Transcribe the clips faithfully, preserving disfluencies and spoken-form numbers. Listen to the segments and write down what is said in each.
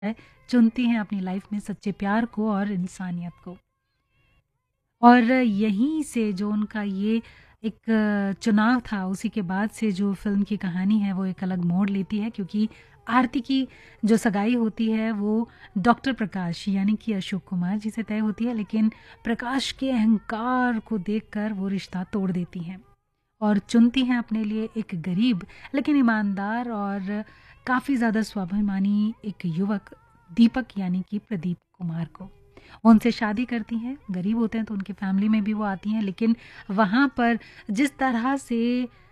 है, चुनती हैं अपनी लाइफ में सच्चे प्यार को और इंसानियत को। और यहीं से जो उनका ये एक अ, चुनाव था, उसी के बाद से जो फ़िल्म की कहानी है वो एक अलग मोड़ लेती है, क्योंकि आरती की जो सगाई होती है वो डॉक्टर प्रकाश यानी कि अशोक कुमार जी से तय होती है, लेकिन प्रकाश के अहंकार को देखकर वो रिश्ता तोड़ देती हैं और चुनती हैं अपने लिए एक गरीब लेकिन ईमानदार और काफ़ी ज़्यादा स्वाभिमानी एक युवक दीपक यानी कि प्रदीप कुमार को। वो उनसे शादी करती हैं, गरीब होते हैं तो उनकी फैमिली में भी वो आती हैं, लेकिन वहाँ पर जिस तरह से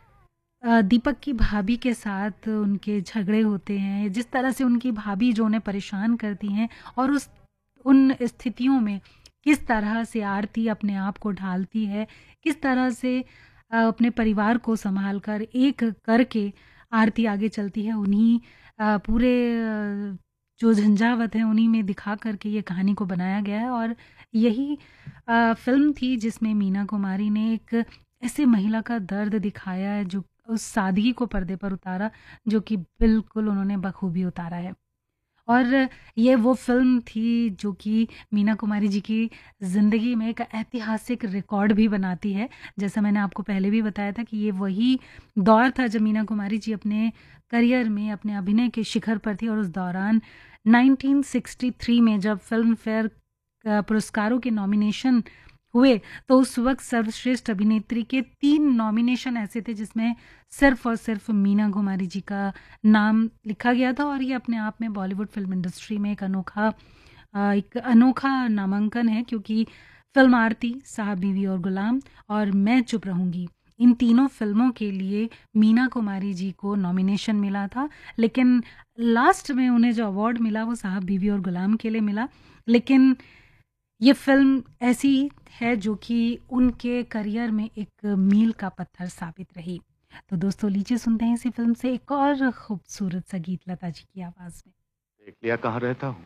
अ, दीपक की भाभी के साथ उनके झगड़े होते हैं, जिस तरह से उनकी भाभी जो उन्हें परेशान करती हैं और उस उन स्थितियों में किस तरह से आरती अपने आप को ढालती है, किस तरह से अ, अपने परिवार को सँभाल कर एक करके आरती आगे चलती है, उन्हीं अ, पूरे अ, जो झंझावत है उन्हीं में दिखा कर के ये कहानी को बनाया गया है। और यही अ, फ़िल्म थी जिसमें मीना कुमारी ने एक ऐसे महिला का दर्द दिखाया है, जो उस सादगी को पर्दे पर उतारा, जो कि बिल्कुल उन्होंने बखूबी उतारा है। और ये वो फ़िल्म थी जो कि मीना कुमारी जी की ज़िंदगी में एक ऐतिहासिक रिकॉर्ड भी बनाती है। जैसा मैंने आपको पहले भी बताया था कि ये वही दौर था जब मीना कुमारी जी अपने करियर में, अपने अभिनय के शिखर पर थी, और उस दौरान नाइनटीन सिक्सटी थ्री में जब फ़िल्म फेयर अ, पुरस्कारों के नॉमिनेशन हुए, तो उस वक़्त सर्वश्रेष्ठ अभिनेत्री के तीन नॉमिनेशन ऐसे थे जिसमें सिर्फ़ और सिर्फ़ मीना कुमारी जी का नाम लिखा गया था। और ये अपने आप में बॉलीवुड फ़िल्म इंडस्ट्री में एक अनोखा अ, एक अनोखा नामांकन है, क्योंकि फ़िल्म आरती, साहब बीवी और गुलाम और मैं चुप रहूँगी, इन तीनों फ़िल्मों के लिए मीना कुमारी जी को नॉमिनेशन मिला था, लेकिन लास्ट में उन्हें जो अवार्ड मिला वो साहब बीवी और गुलाम के लिए मिला। लेकिन ये फ़िल्म ऐसी है जो कि उनके करियर में एक मील का पत्थर साबित रही। तो दोस्तों लीजिए सुनते हैं इसी फ़िल्म से एक और खूबसूरत सा गीत लता जी की आवाज़ में। देख लिया कहाँ रहता हूँ,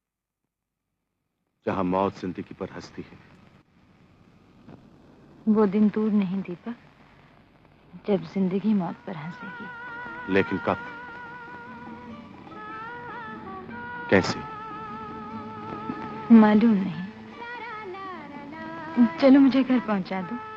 जहाँ मौत जिंदगी पर हंसती है। वो दिन दूर नहीं दीपक, जब जिंदगी मौत पर हंसेगी। लेकिन कब, कैसे? मालूम नहीं। चलो मुझे घर पहुंचा दो।